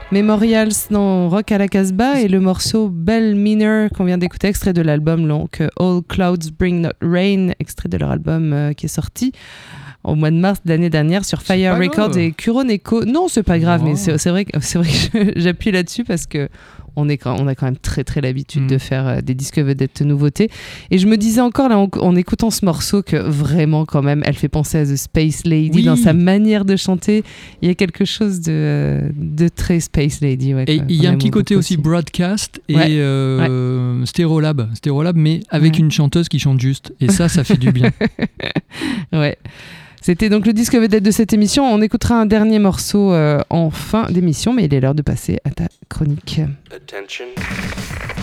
Memorials dans Rock à la Casbah et le morceau Bell Minor qu'on vient d'écouter, extrait de l'album donc All Clouds Bring Not Rain, extrait de leur album qui est sorti au mois de mars de l'année dernière sur Fire Records et Kuroneko. Non, c'est pas grave, mais c'est vrai que j'appuie là-dessus parce que on a quand même très très l'habitude de faire des disques vedettes nouveautés. Et je me disais encore là en écoutant ce morceau que vraiment quand même elle fait penser à The Space Lady dans sa manière de chanter. Il y a quelque chose de très Space Lady. Ouais, et il y a un petit côté aussi broadcast et Stereolab, mais avec une chanteuse qui chante juste. Et ça fait du bien. Ouais. C'était donc le disque vedette de cette émission. On écoutera un dernier morceau en fin d'émission, mais il est l'heure de passer à ta chronique. Attention.